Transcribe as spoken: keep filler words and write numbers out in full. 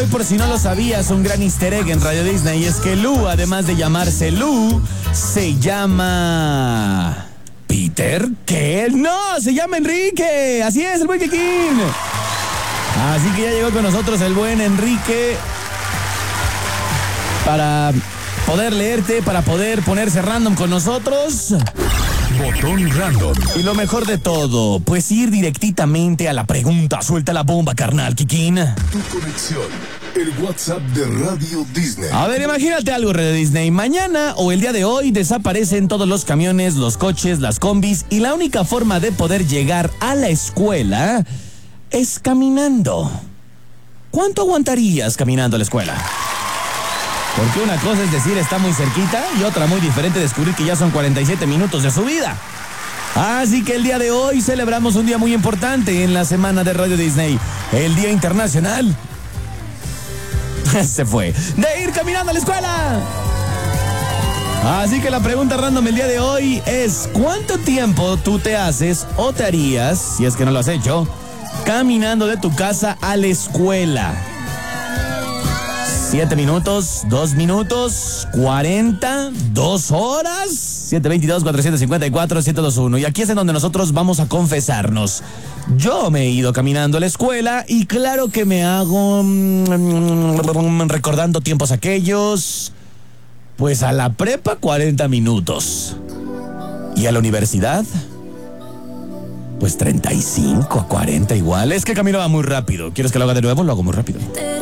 hoy, por si no lo sabías, un gran easter egg en Radio Disney. Y es que Lu, además de llamarse Lu, se llama... ¿Peter? ¿Qué? No, se llama Enrique. Así es, el buen Kikín. Así que ya llegó con nosotros el buen Enrique para poder leerte, para poder ponerse random con nosotros. Botón random. Y lo mejor de todo, pues ir directamente a la pregunta. Suelta la bomba, carnal, Kikín. Tu conexión, el WhatsApp de Radio Disney. A ver, imagínate algo, Radio Disney. Mañana o el día de hoy desaparecen todos los camiones, los coches, las combis, y la única forma de poder llegar a la escuela es caminando. ¿Cuánto aguantarías caminando a la escuela? Porque una cosa es decir está muy cerquita y otra muy diferente descubrir que ya son cuarenta y siete minutos de subida. Así que el día de hoy celebramos un día muy importante en la semana de Radio Disney, el Día Internacional. Se fue. De ir caminando a la escuela. Así que la pregunta random el día de hoy es: ¿cuánto tiempo tú te haces o te harías, si es que no lo has hecho, caminando de tu casa a la escuela? Siete minutos, dos minutos, cuarenta, dos horas, siete veintidós, cuatrocientos cincuenta y cuatro, siete veintiuno. Y aquí es en donde nosotros vamos a confesarnos. Yo me he ido caminando a la escuela y claro que me hago mmm, recordando tiempos aquellos. Pues a la prepa cuarenta minutos. Y a la universidad, pues treinta y cinco, cuarenta igual. Es que caminaba muy rápido. ¿Quieres que lo haga de nuevo? Lo hago muy rápido.